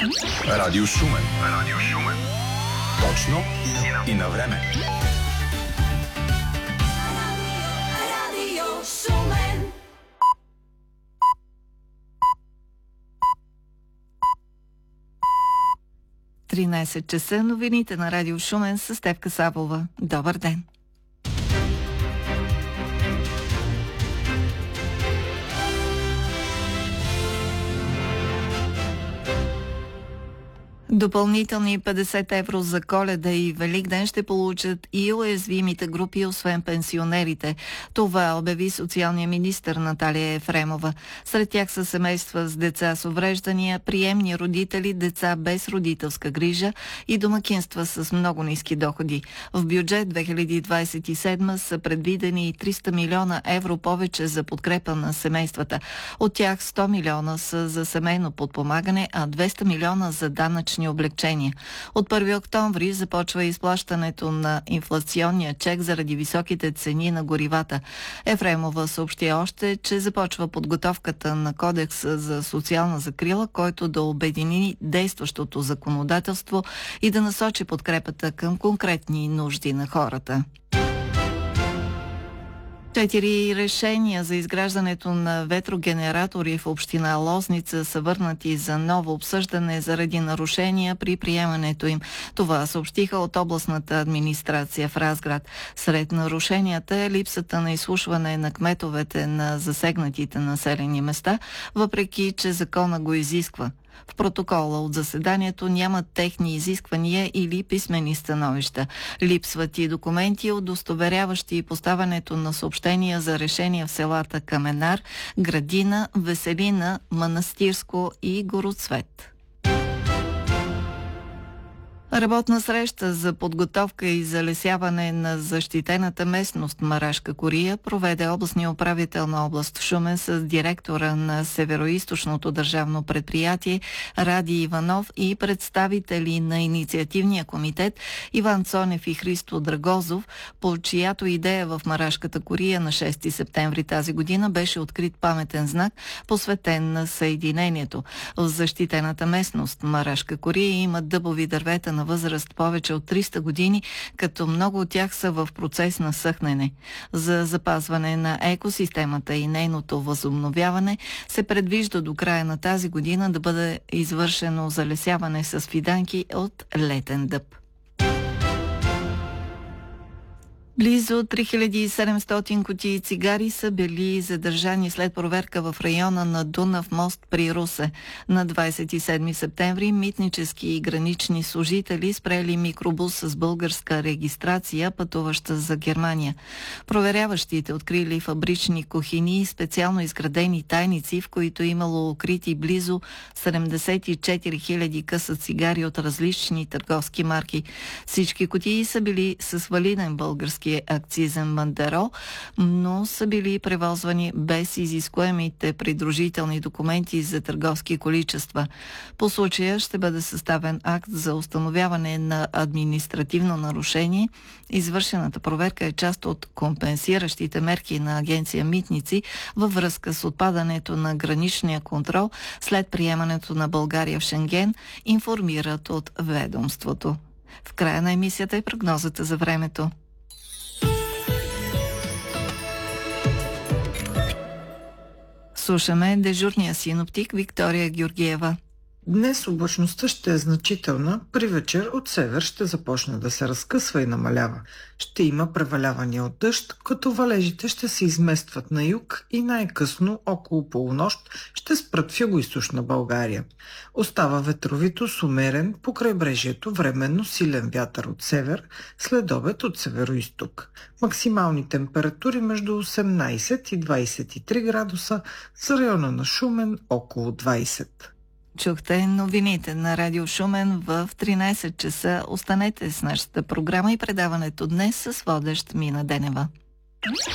Радио Шумен. Радио Шумен. Точно и на време. Радио Шумен. Тринайсет часа, новините на Радио Шумен с Стефка Савова. Добър ден! Допълнителни 50 евро за Коледа и Великден ще получат и уязвимите групи, освен пенсионерите. Това обяви социалния министър Наталия Ефремова. Сред тях са семейства с деца с увреждания, приемни родители, деца без родителска грижа и домакинства с много ниски доходи. В бюджет 2027 са предвидени 300 милиона евро повече за подкрепа на семействата. От тях 100 милиона са за семейно подпомагане, а 200 милиона за данъчни облегчения. От 1 октомври започва изплащането на инфлационния чек заради високите цени на горивата. Ефремова съобщи още, че започва подготовката на кодекс за социална закрила, който да обедини действащото законодателство и да насочи подкрепата към конкретни нужди на хората. 4 решения за изграждането на ветрогенератори в община Лозница са върнати за ново обсъждане заради нарушения при приемането им. Това съобщиха от областната администрация в Разград. Сред нарушенията е липсата на изслушване на кметовете на засегнатите населени места, въпреки че закона го изисква. В протокола от заседанието няма техни изисквания или писмени становища. Липсват и документи, удостоверяващи поставянето на съобщения за решения в селата Каменар, Градина, Веселина, Манастирско и Гороцвет. Работна среща за подготовка и залесяване на защитената местност Марашка кория проведе областния управител на област Шумен с директора на Североизточното държавно предприятие Ради Иванов и представители на инициативния комитет Иван Цонев и Христо Драгозов, по чиято идея в Марашката кория на 6 септември тази година беше открит паметен знак, посветен на съединението. В защитената местност Марашка кория има дъбови дървета на възраст повече от 300 години, като много от тях са в процес на съхнене. За запазване на екосистемата и нейното възобновяване се предвижда до края на тази година да бъде извършено залесяване с фиданки от летен дъб. Близо 3700 кутии цигари са били задържани след проверка в района на Дунав мост при Русе. На 27 септември митнически и гранични служители спрели микробус с българска регистрация, пътуваща за Германия. Проверяващите открили фабрични кухини и специално изградени тайници, в които имало укрити близо 74 000 къса цигари от различни търговски марки. Всички кутии са били с валиден български акцизен бандерол, но са били превозвани без изискуемите придружителни документи за търговски количества. По случая ще бъде съставен акт за установяване на административно нарушение. Извършената проверка е част от компенсиращите мерки на агенция Митници във връзка с отпадането на граничния контрол след приемането на България в Шенген, информират от ведомството. В края на емисията е прогнозата за времето. Слушаме дежурния синоптик Виктория Георгиева. Днес облачността ще е значителна, при вечер от север ще започне да се разкъсва и намалява. Ще има превалявания от дъжд, като валежите ще се изместват на юг и най-късно около полунощ ще спрат в югоизточна България. Остава ветровито с умерен по крайбрежието временно силен вятър от север, след обед от североизток. Максимални температури между 18 и 23 градуса, за района на Шумен около 20. Чухте новините на Радио Шумен в 13 часа. Останете с нашата програма и предаването днес с водещ Мина Денева.